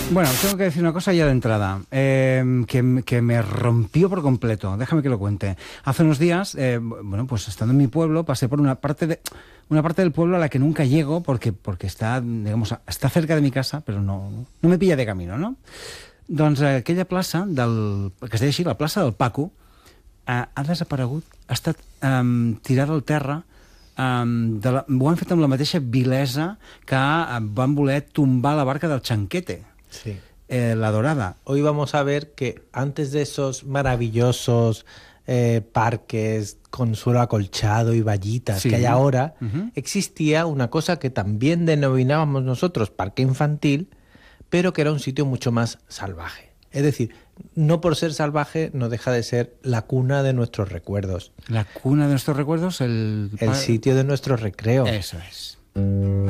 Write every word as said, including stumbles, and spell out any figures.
Bueno, tengo que decir una cosa ya de entrada, eh, que, que me rompió por completo. Déjame que lo cuente. Hace unos días, eh, bueno, pues estando en mi pueblo, pasé por una parte de una parte del pueblo a la que nunca llego porque, porque está, digamos, està cerca de mi casa, però no, no me pilla de camino, no? Doncs aquella plaça, del, que es deia així, la plaça del Paco, eh, ha desaparegut, ha estat eh, tirada al terra. Um, de la, ho han fet amb la mateixa vilesa que uh, van voler tombar la barca del Chanquete, sí. eh, la Dorada. Hoy vamos a ver que antes de esos maravillosos eh, parques con suelo acolchado y vallitas sí. que hay ahora, uh-huh. existía una cosa que también denominábamos nosotros parque infantil, pero que era un sitio mucho más salvaje. Es decir, no por ser salvaje no deja de ser la cuna de nuestros recuerdos. La cuna de nuestros recuerdos, el... El sitio de nuestro recreo. Eso es.